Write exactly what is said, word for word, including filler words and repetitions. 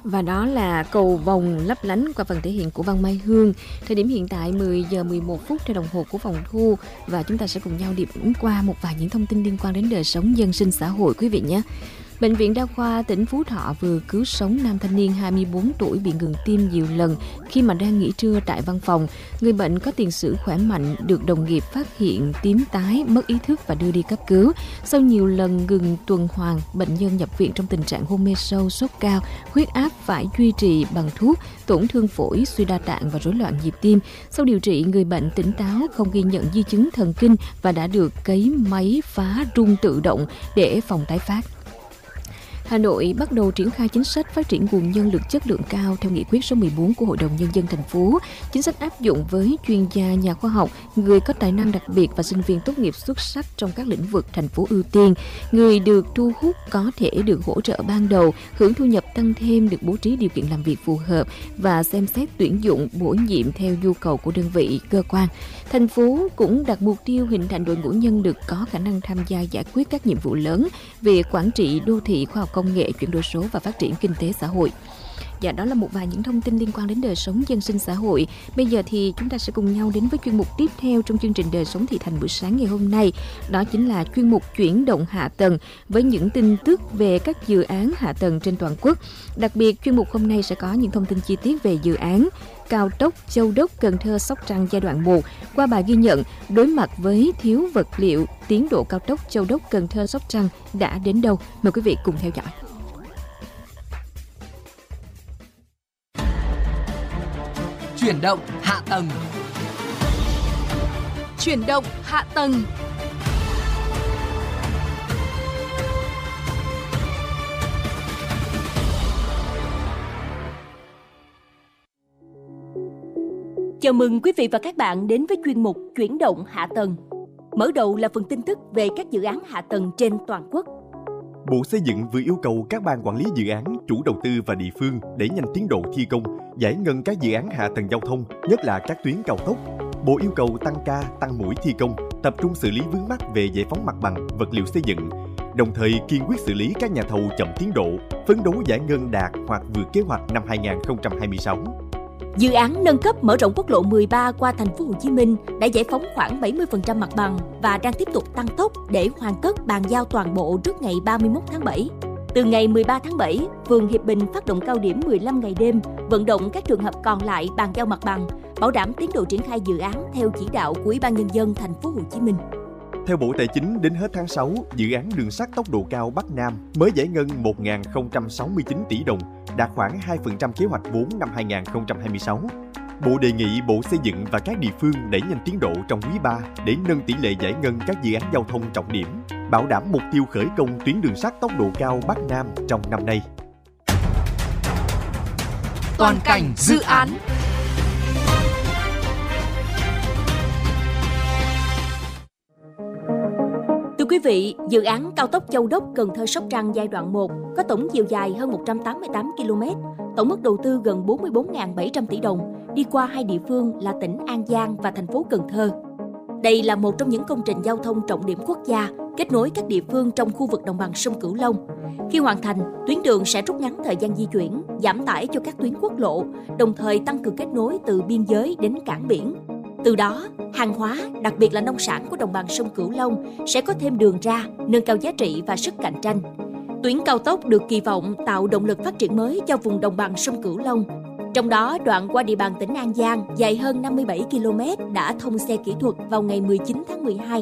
Và đó là Cầu Vồng lấp lánh qua phần thể hiện của Văn Mai Hương. Thời điểm hiện tại mười giờ mười một phút theo đồng hồ của phòng thu, và chúng ta sẽ cùng nhau điểm qua một vài những thông tin liên quan đến đời sống dân sinh xã hội quý vị nhé. Bệnh viện Đa khoa tỉnh Phú Thọ vừa cứu sống nam thanh niên hai mươi bốn tuổi bị ngừng tim nhiều lần khi mà đang nghỉ trưa tại văn phòng. Người bệnh có tiền sử khỏe mạnh, được đồng nghiệp phát hiện tím tái, mất ý thức và đưa đi cấp cứu. Sau nhiều lần ngừng tuần hoàn, bệnh nhân nhập viện trong tình trạng hôn mê sâu, sốt cao, huyết áp phải duy trì bằng thuốc, tổn thương phổi, suy đa tạng và rối loạn nhịp tim. Sau điều trị, người bệnh tỉnh táo, không ghi nhận di chứng thần kinh và đã được cấy máy phá rung tự động để phòng tái phát. Hà Nội bắt đầu triển khai chính sách phát triển nguồn nhân lực chất lượng cao theo nghị quyết số mười bốn của Hội đồng Nhân dân thành phố. Chính sách áp dụng với chuyên gia, nhà khoa học, người có tài năng đặc biệt và sinh viên tốt nghiệp xuất sắc trong các lĩnh vực thành phố ưu tiên. Người được thu hút có thể được hỗ trợ ban đầu, hưởng thu nhập tăng thêm, được bố trí điều kiện làm việc phù hợp và xem xét tuyển dụng bổ nhiệm theo nhu cầu của đơn vị, cơ quan. Thành phố cũng đặt mục tiêu hình thành đội ngũ nhân lực có khả năng tham gia giải quyết các nhiệm vụ lớn về quản trị đô thị, khoa học công nghệ, chuyển đổi số và phát triển kinh tế xã hội. Dạ, đó là một vài những thông tin liên quan đến đời sống dân sinh xã hội. Bây giờ thì chúng ta sẽ cùng nhau đến với chuyên mục tiếp theo trong chương trình Đời sống thị thành buổi sáng ngày hôm nay. Đó chính là chuyên mục chuyển động hạ tầng với những tin tức về các dự án hạ tầng trên toàn quốc. Đặc biệt, chuyên mục hôm nay sẽ có những thông tin chi tiết về dự án cao tốc Châu Đốc - Cần Thơ - Sóc Trăng giai đoạn một. Qua bài ghi nhận, đối mặt với thiếu vật liệu, tiến độ cao tốc Châu Đốc - Cần Thơ - Sóc Trăng đã đến đâu? Mời quý vị cùng theo dõi. Chuyển động hạ tầng. Chuyển động hạ tầng. Chào mừng quý vị và các bạn đến với chuyên mục Chuyển động hạ tầng. Mở đầu là phần tin tức về các dự án hạ tầng trên toàn quốc. Bộ Xây dựng vừa yêu cầu các ban quản lý dự án, chủ đầu tư và địa phương đẩy nhanh tiến độ thi công, giải ngân các dự án hạ tầng giao thông, nhất là các tuyến cao tốc. Bộ yêu cầu tăng ca, tăng mũi thi công, tập trung xử lý vướng mắc về giải phóng mặt bằng, vật liệu xây dựng, đồng thời kiên quyết xử lý các nhà thầu chậm tiến độ, phấn đấu giải ngân đạt hoặc vượt kế hoạch năm hai không hai sáu. Dự án nâng cấp mở rộng quốc lộ mười ba qua thành phố Hồ Chí Minh đã giải phóng khoảng bảy mươi phần trăm mặt bằng và đang tiếp tục tăng tốc để hoàn tất bàn giao toàn bộ trước ngày ba mươi mốt tháng bảy. Từ ngày mười ba tháng bảy, phường Hiệp Bình phát động cao điểm mười lăm ngày đêm, vận động các trường hợp còn lại bàn giao mặt bằng, bảo đảm tiến độ triển khai dự án theo chỉ đạo của Ủy ban Nhân dân thành phố Hồ Chí Minh. Theo Bộ Tài chính, đến hết tháng sáu, dự án đường sắt tốc độ cao Bắc Nam mới giải ngân một nghìn không trăm sáu mươi chín tỷ đồng, đạt khoảng hai phần trăm kế hoạch vốn năm hai không hai sáu. Bộ đề nghị Bộ Xây dựng và các địa phương đẩy nhanh tiến độ trong quý ba để nâng tỷ lệ giải ngân các dự án giao thông trọng điểm, bảo đảm mục tiêu khởi công tuyến đường sắt tốc độ cao Bắc Nam trong năm nay. Toàn cảnh dự án. Thưa quý vị, dự án cao tốc Châu Đốc - Cần Thơ - Sóc Trăng giai đoạn một có tổng chiều dài hơn một trăm tám mươi tám ki lô mét, tổng mức đầu tư gần bốn mươi bốn nghìn bảy trăm tỷ đồng, đi qua hai địa phương là tỉnh An Giang và thành phố Cần Thơ. Đây là một trong những công trình giao thông trọng điểm quốc gia, kết nối các địa phương trong khu vực đồng bằng sông Cửu Long. Khi hoàn thành, tuyến đường sẽ rút ngắn thời gian di chuyển, giảm tải cho các tuyến quốc lộ, đồng thời tăng cường kết nối từ biên giới đến cảng biển. Từ đó, hàng hóa, đặc biệt là nông sản của đồng bằng sông Cửu Long sẽ có thêm đường ra, nâng cao giá trị và sức cạnh tranh. Tuyến cao tốc được kỳ vọng tạo động lực phát triển mới cho vùng đồng bằng sông Cửu Long. Trong đó, đoạn qua địa bàn tỉnh An Giang dài hơn năm mươi bảy ki lô mét đã thông xe kỹ thuật vào ngày mười chín tháng mười hai